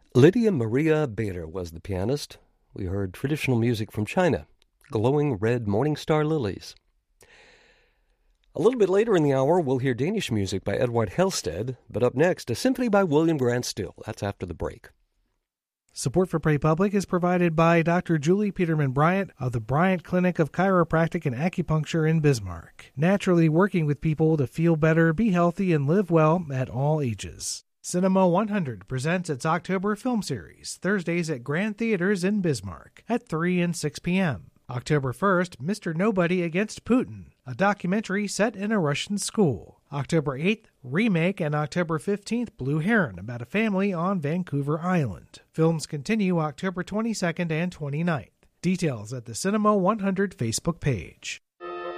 Lydia Maria Bader was the pianist. We heard traditional music from China, glowing red morning star lilies. A little bit later in the hour, we'll hear Danish music by Edvard Helsted, but up next, a symphony by William Grant Still. That's after the break. Support for Pray Public is provided by Dr. Julie Peterman Bryant of the Bryant Clinic of Chiropractic and Acupuncture in Bismarck, naturally working with people to feel better, be healthy, and live well at all ages. Cinema 100 presents its October film series, Thursdays at Grand Theaters in Bismarck at 3 and 6 p.m. October 1st, Mr. Nobody Against Putin, a documentary set in a Russian school. October 8th, Remake, and October 15th, Blue Heron, about a family on Vancouver Island. Films continue October 22nd and 29th. Details at the Cinema 100 Facebook page.